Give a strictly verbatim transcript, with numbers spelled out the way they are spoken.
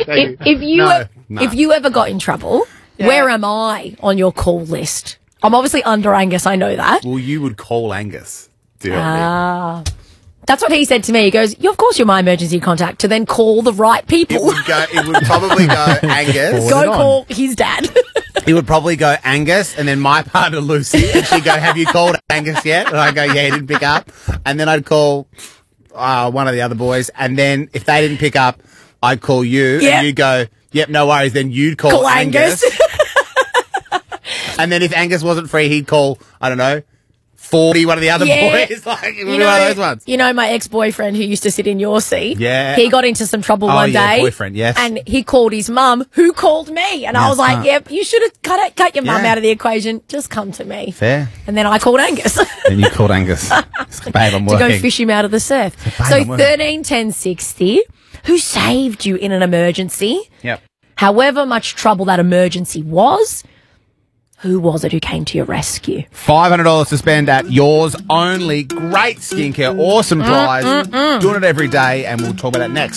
if, if you No, ev- no. if you ever got in trouble, where am I on your call list? I'm obviously under Angus. I know that. Well, you would call Angus. Do you know what I mean? Ah. That's what he said to me. He goes, "You, of course, you're my emergency contact." To then call the right It people. would go. It would probably go Angus. Go call his dad. It would probably go Angus, and then my partner Lucy, and she'd go, "Have you called Angus yet?" And I go, "Yeah, he didn't pick up." And then I'd call uh, one of the other boys, and then if they didn't pick up, I'd call you, Yep. and you'd go, "Yep, no worries." Then you'd call, Call Angus, Angus. and then if Angus wasn't free, he'd call I don't know. forty, one of the other Yeah. boys. Like, it would You be one of those know, ones. you know, my ex-boyfriend who used to sit in your seat. Yeah. He got into some trouble Oh, one yeah, day. boyfriend, yes. And he called his mum, who called me. And I Yeah, was like, smart. yep, you should have cut, it, cut your mum Yeah. out of the equation. Just come to me. Fair. And then I called Angus And you called Angus. Babe, I'm to working. go fish him out of the surf. Babe, So I'm working. thirteen ten sixty, who saved you in an emergency? Yep. However much trouble that emergency was, who was it who came to your rescue? five hundred dollars to spend at yours only. Great skincare. Awesome prize. Doing it every day, and we'll talk about that next.